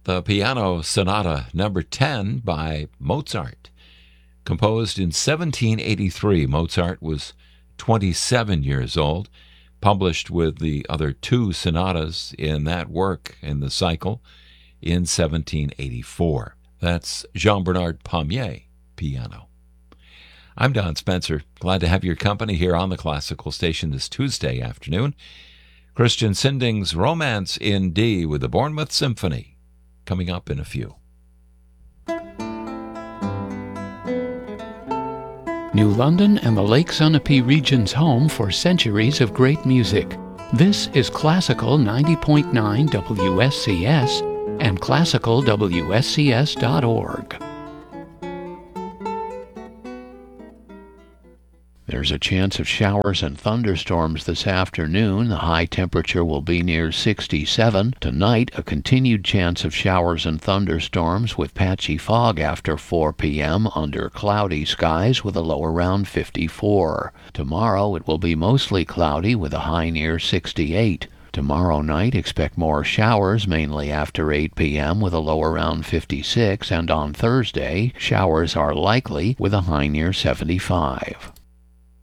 the Piano Sonata Number 10 by Mozart. Composed in 1783, Mozart was 27 years old, published with the other two sonatas in that work in the cycle in 1784. That's Jean-Bernard Palmier, piano. I'm Don Spencer. Glad to have your company here on the Classical Station this Tuesday afternoon. Christian Sinding's Romance in D with the Bournemouth Symphony, coming up in a few. New London and the Lake Sunapee region's home for centuries of great music. This is Classical 90.9 WSCS and classicalwscs.org. There's a chance of showers and thunderstorms this afternoon. The high temperature will be near 67. Tonight, a continued chance of showers and thunderstorms with patchy fog after 4 p.m. under cloudy skies with a low around 54. Tomorrow, it will be mostly cloudy with a high near 68. Tomorrow night, expect more showers, mainly after 8 p.m. with a low around 56. And on Thursday, showers are likely with a high near 75.